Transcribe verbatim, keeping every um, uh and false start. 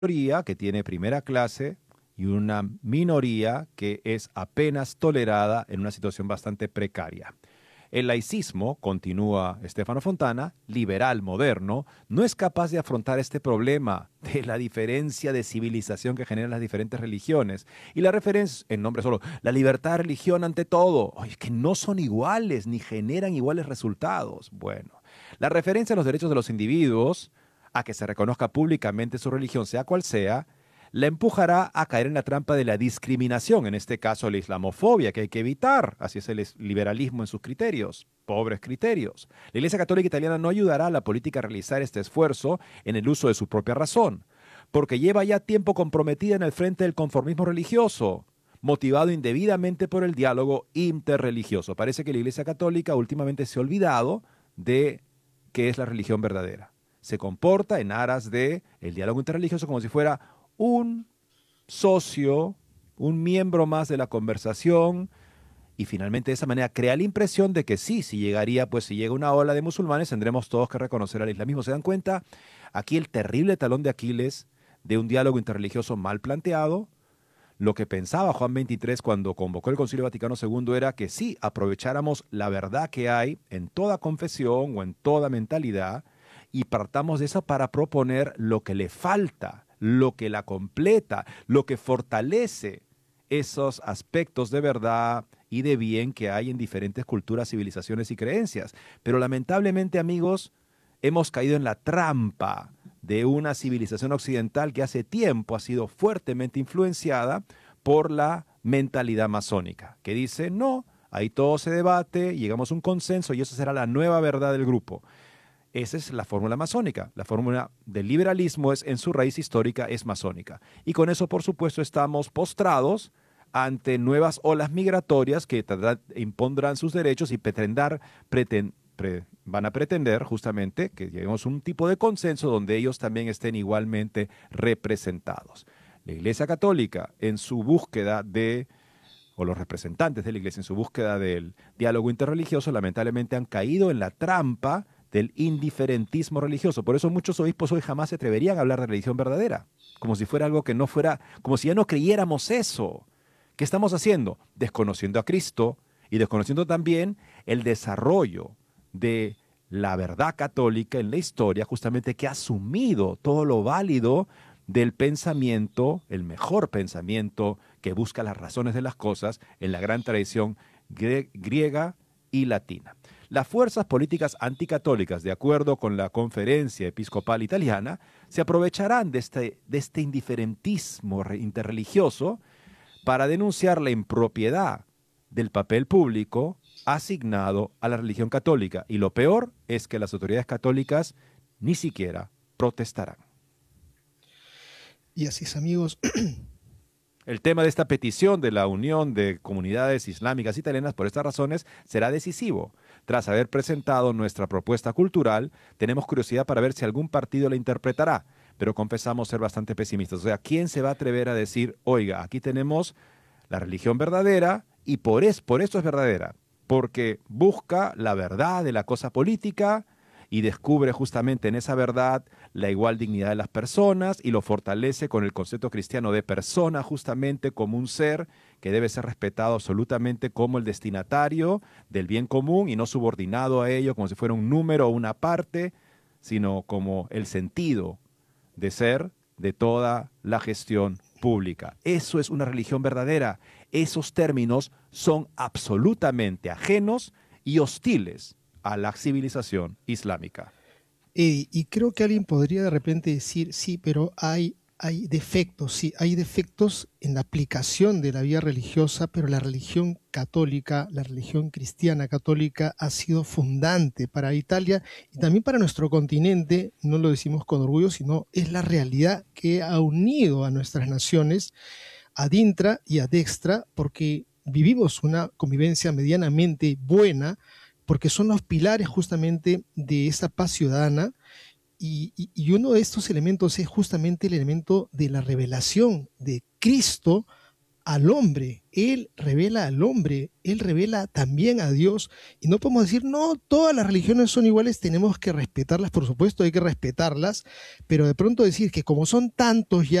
mayoría que tiene primera clase y una minoría que es apenas tolerada en una situación bastante precaria. El laicismo, continúa Stefano Fontana, liberal moderno, no es capaz de afrontar este problema de la diferencia de civilización que generan las diferentes religiones. Y la referencia, en nombre solo, la libertad de religión ante todo. Oye, que no son iguales ni generan iguales resultados. Bueno, la referencia a los derechos de los individuos, a que se reconozca públicamente su religión, sea cual sea, la empujará a caer en la trampa de la discriminación, en este caso la islamofobia, que hay que evitar. Así es el liberalismo en sus criterios, pobres criterios. La Iglesia Católica Italiana no ayudará a la política a realizar este esfuerzo en el uso de su propia razón, porque lleva ya tiempo comprometida en el frente del conformismo religioso, motivado indebidamente por el diálogo interreligioso. Parece que la Iglesia Católica últimamente se ha olvidado de qué es la religión verdadera. Se comporta en aras del diálogo interreligioso como si fuera un socio, un miembro más de la conversación, y finalmente de esa manera crea la impresión de que sí, si llegaría, pues si llega una ola de musulmanes, tendremos todos que reconocer al islamismo. ¿Se dan cuenta? Aquí el terrible talón de Aquiles de un diálogo interreligioso mal planteado. Lo que pensaba Juan veintitrés cuando convocó el Concilio Vaticano segundo era que sí, aprovecháramos la verdad que hay en toda confesión o en toda mentalidad y partamos de eso para proponer lo que le falta, lo que la completa, lo que fortalece esos aspectos de verdad y de bien que hay en diferentes culturas, civilizaciones y creencias. Pero lamentablemente, amigos, hemos caído en la trampa de una civilización occidental que hace tiempo ha sido fuertemente influenciada por la mentalidad masónica, que dice, no, ahí todo se debate, llegamos a un consenso y eso será la nueva verdad del grupo. Esa es la fórmula masónica. La fórmula del liberalismo es, en su raíz histórica, es masónica. Y con eso, por supuesto, estamos postrados ante nuevas olas migratorias que impondrán sus derechos y pretendar, preten, pre, van a pretender justamente que lleguemos a un tipo de consenso donde ellos también estén igualmente representados. La Iglesia Católica, en su búsqueda de, o los representantes de la Iglesia, en su búsqueda del diálogo interreligioso, lamentablemente han caído en la trampa del indiferentismo religioso. Por eso muchos obispos hoy jamás se atreverían a hablar de religión verdadera, como si fuera algo que no fuera, como si ya no creyéramos eso. ¿Qué estamos haciendo? Desconociendo a Cristo y desconociendo también el desarrollo de la verdad católica en la historia, justamente que ha asumido todo lo válido del pensamiento, el mejor pensamiento que busca las razones de las cosas en la gran tradición grie- griega y latina. Las fuerzas políticas anticatólicas, de acuerdo con la Conferencia Episcopal Italiana, se aprovecharán de este, de este indiferentismo interreligioso para denunciar la impropiedad del papel público asignado a la religión católica. Y lo peor es que las autoridades católicas ni siquiera protestarán. Y así es, amigos. El tema de esta petición de la Unión de Comunidades Islámicas Italianas, por estas razones, será decisivo. Tras haber presentado nuestra propuesta cultural, tenemos curiosidad para ver si algún partido la interpretará, pero confesamos ser bastante pesimistas. O sea, ¿quién se va a atrever a decir, oiga, aquí tenemos la religión verdadera y por, es, por eso es verdadera? Porque busca la verdad de la cosa política y descubre justamente en esa verdad la igual dignidad de las personas y lo fortalece con el concepto cristiano de persona justamente como un ser que debe ser respetado absolutamente como el destinatario del bien común y no subordinado a ello como si fuera un número o una parte, sino como el sentido de ser de toda la gestión pública. Eso es una religión verdadera. Esos términos son absolutamente ajenos y hostiles a la civilización islámica. Y, y creo que alguien podría de repente decir, sí, pero hay, hay defectos, sí, hay defectos en la aplicación de la vida religiosa, pero la religión católica, la religión cristiana católica ha sido fundante para Italia y también para nuestro continente, no lo decimos con orgullo, sino es la realidad que ha unido a nuestras naciones ad intra y ad extra, porque vivimos una convivencia medianamente buena, porque son los pilares justamente de esa paz ciudadana y, y, y uno de estos elementos es justamente el elemento de la revelación de Cristo al hombre, Él revela al hombre, Él revela también a Dios. Y no podemos decir, no, todas las religiones son iguales, tenemos que respetarlas, por supuesto, hay que respetarlas, pero de pronto decir que como son tantos ya,